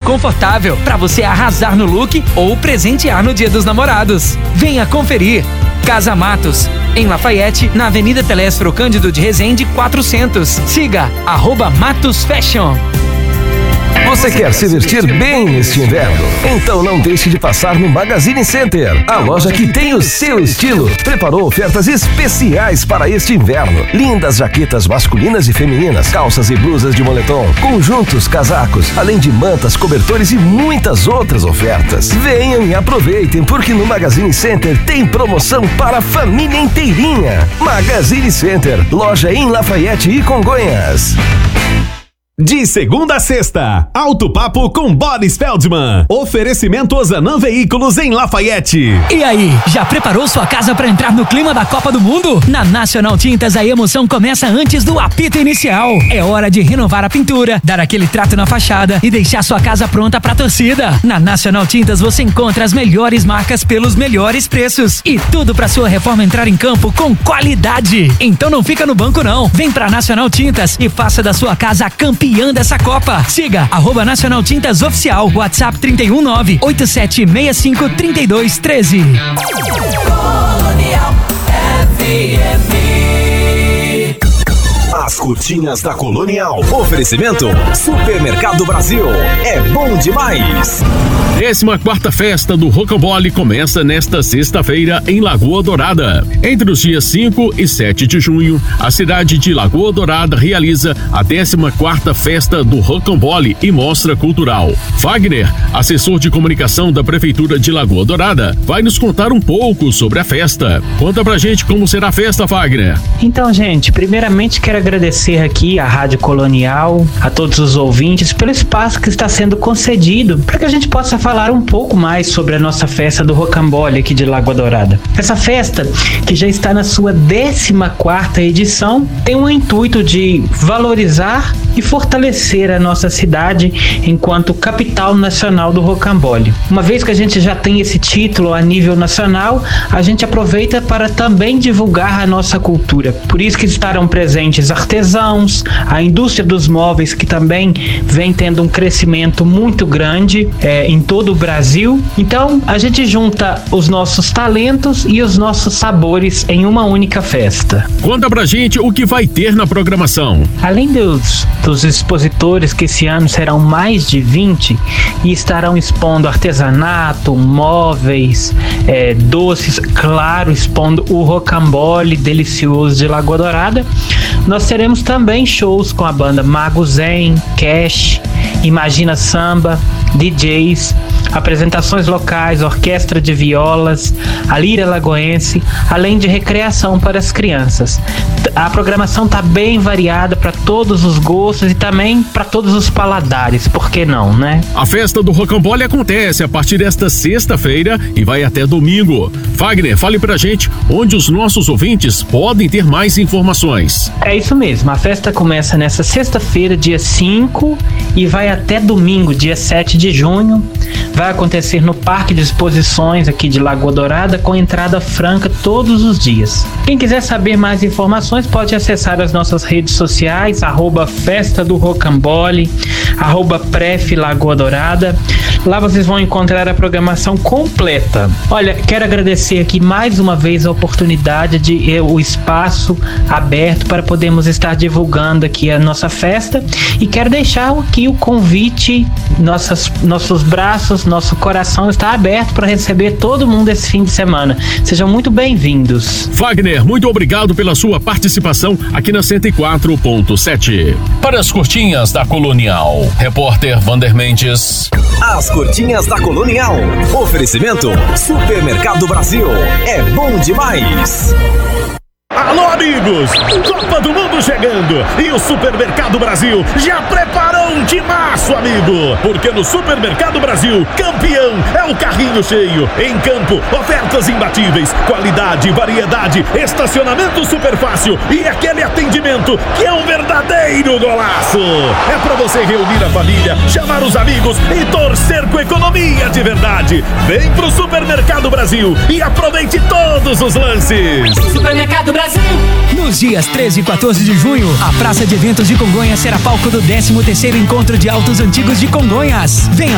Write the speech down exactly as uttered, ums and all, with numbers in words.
confortável para você arrasar no look ou presentear no Dia dos Namorados. Venha conferir. Casa Matos, em Lafayette, na Avenida Telésforo Cândido de Resende quatrocentos. Siga arroba Matos Fashion. Você quer se vestir bem neste inverno? Então não deixe de passar no Magazine Center, a loja que tem o seu estilo. Preparou ofertas especiais para este inverno. Lindas jaquetas masculinas e femininas, calças e blusas de moletom, conjuntos, casacos, além de mantas, cobertores e muitas outras ofertas. Venham e aproveitem, porque no Magazine Center tem promoção para a família inteirinha. Magazine Center, loja em Lafayette e Congonhas. De segunda a sexta, Alto Papo com Boris Feldman. Oferecimento Ozanam Veículos em Lafayette. E aí, já preparou sua casa para entrar no clima da Copa do Mundo? Na Nacional Tintas a emoção começa antes do apito inicial. É hora de renovar a pintura, dar aquele trato na fachada e deixar sua casa pronta para a torcida. Na Nacional Tintas você encontra as melhores marcas pelos melhores preços e tudo para sua reforma entrar em campo com qualidade. Então não fica no banco não. Vem para Nacional Tintas e faça da sua casa a campeã dessa Copa. Siga arroba Nacional Tintas Oficial. WhatsApp trinta e um nove oito sete seis cinco três dois um três. Colonial F M. As curtinhas da Colonial. Oferecimento Supermercado Brasil. É bom demais. décima quarta festa do Rocambole começa nesta sexta-feira em Lagoa Dourada. Entre os dias cinco e sete de junho, a cidade de Lagoa Dourada realiza a décima quarta festa do Rocambole e Mostra Cultural. Wagner, assessor de comunicação da Prefeitura de Lagoa Dourada, vai nos contar um pouco sobre a festa. Conta pra gente como será a festa, Wagner. Então, gente, primeiramente quero agradecer aqui à Rádio Colonial, a todos os ouvintes, pelo espaço que está sendo concedido para que a gente possa falar um pouco mais sobre a nossa festa do Rocambole aqui de Lagoa Dourada. Essa festa, que já está na sua décima quarta edição, tem o intuito de valorizar e fortalecer a nossa cidade enquanto capital nacional do Rocambole. Uma vez que a gente já tem esse título a nível nacional, a gente aproveita para também divulgar a nossa cultura. Por isso que estarão presentes artesãos, a indústria dos móveis, que também vem tendo um crescimento muito grande é, em todo o Brasil. Então a gente junta os nossos talentos e os nossos sabores em uma única festa. Conta pra gente o que vai ter na programação. Além dos, dos expositores, que esse ano serão mais de vinte e estarão expondo artesanato, móveis, é, doces, claro, expondo o Rocambole delicioso de Lagoa Dourada, nós teremos também shows com a banda Mago Zen, Cash, Imagina Samba, D Js, apresentações locais, orquestra de violas, a lira lagoense, além de recreação para as crianças. A programação está bem variada para todos os gostos e também para todos os paladares, por que não, né? A festa do Rocambole acontece a partir desta sexta-feira e vai até domingo. Wagner, fale pra gente onde os nossos ouvintes podem ter mais informações. É isso mesmo, a festa começa nessa sexta-feira, dia cinco, e vai até domingo, dia sete de junho. Vai acontecer no Parque de Exposições aqui de Lagoa Dourada, com entrada franca todos os dias. Quem quiser saber mais informações pode acessar as nossas redes sociais, arroba Festa do Rocambole, arroba Pref Lagoa Dourada. Lá vocês vão encontrar a programação completa. Olha, quero agradecer aqui mais uma vez a oportunidade de eh, o espaço aberto para podermos estar divulgando aqui a nossa festa, e quero deixar aqui o convite, nossas, nossos braços, nosso coração está aberto para receber todo mundo esse fim de semana. Sejam muito bem-vindos. Wagner, muito obrigado pela sua participação aqui na cento e quatro ponto sete. Para as curtinhas da Colonial, repórter Vander Mendes. As curtinhas da Colonial. Oferecimento Supermercado Brasil. É bom demais. Alô, amigos! Copa do Mundo chegando e o Supermercado Brasil já preparou um timaço, amigo! Porque no Supermercado Brasil, campeão é o carrinho cheio. Em campo, ofertas imbatíveis, qualidade, variedade, estacionamento super fácil e aquele atendimento que é um verdadeiro golaço! É pra você reunir a família, chamar os amigos e torcer com economia de verdade. Vem pro Supermercado Brasil e aproveite todos os lances! Supermercado Brasil. Nos dias treze e quatorze de junho, a Praça de Eventos de Congonhas será palco do décimo terceiro Encontro de Autos Antigos de Congonhas. Venha